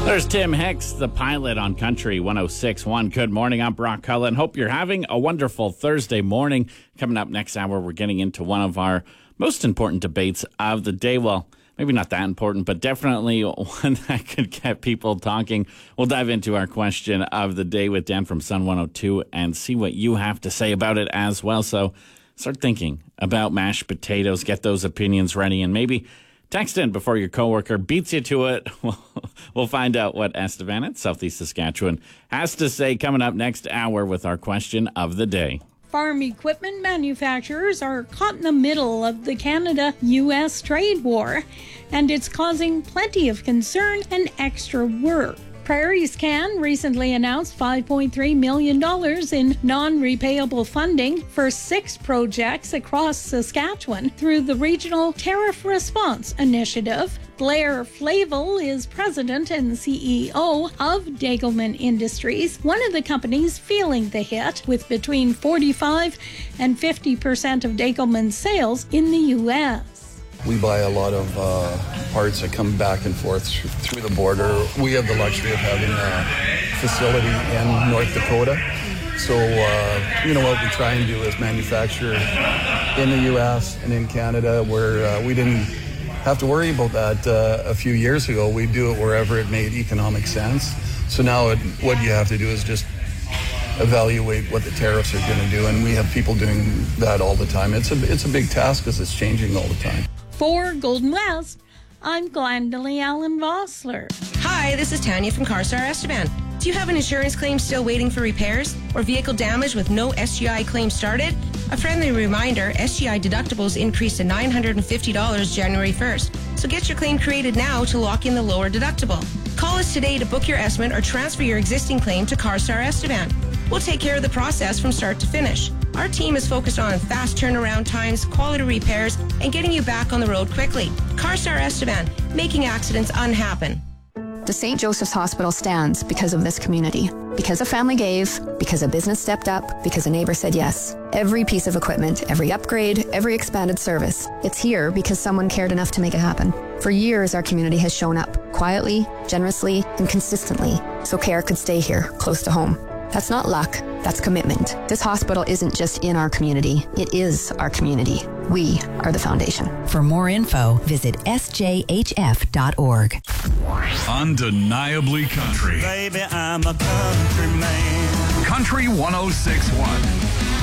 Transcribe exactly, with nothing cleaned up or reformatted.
There's Tim Hicks, the pilot on Country one oh six point one. Good morning, I'm Brock Cullen. Hope you're having a wonderful Thursday morning. Coming up next hour, we're getting into one of our most important debates of the day. Well, maybe not that important, but definitely one that could get people talking. We'll dive into our question of the day with Dan from Sun one oh two and see what you have to say about it as well. So start thinking about mashed potatoes, get those opinions ready, and maybe text in before your coworker beats you to it. We'll find out what Estevan at Southeast Saskatchewan has to say coming up next hour with our question of the day. Farm equipment manufacturers are caught in the middle of the Canada U S trade war, and it's causing plenty of concern and extra work. Prairie Scan recently announced five point three million dollars in non-repayable funding for six projects across Saskatchewan through the Regional Tariff Response Initiative. Blair Flavel is president and C E O of Degelman Industries, one of the companies feeling the hit, with between forty-five and fifty percent of Degelman's sales in the U S. We buy a lot of uh, parts that come back and forth through the border. We have the luxury of having a facility in North Dakota. So, uh, you know, what we try and do is manufacture in the U S and in Canada, where uh, we didn't have to worry about that uh, a few years ago. We do it wherever it made economic sense. So now it, what you have to do is just evaluate what the tariffs are going to do, and we have people doing that all the time. It's a, it's a big task because it's changing all the time. For Golden West, I'm Glendalee Allen Vossler. Hi, this is Tanya from CarStar Estevan. Do you have an insurance claim still waiting for repairs or vehicle damage with no S G I claim started? A friendly reminder, S G I deductibles increased to nine hundred fifty dollars January first. So get your claim created now to lock in the lower deductible. Call us today to book your estimate or transfer your existing claim to CarStar Estevan. We'll take care of the process from start to finish. Our team is focused on fast turnaround times, quality repairs, and getting you back on the road quickly. CarStar Estevan, making accidents unhappen. The Saint Joseph's Hospital stands because of this community. Because a family gave, because a business stepped up, because a neighbor said yes. Every piece of equipment, every upgrade, every expanded service. It's here because someone cared enough to make it happen. For years, our community has shown up, quietly, generously, and consistently, so care could stay here, close to home. That's not luck, that's commitment. This hospital isn't just in our community, it is our community. We are the foundation. For more info, visit S J H F dot org. Undeniably country. Baby, I'm a country man. Country one oh six point one.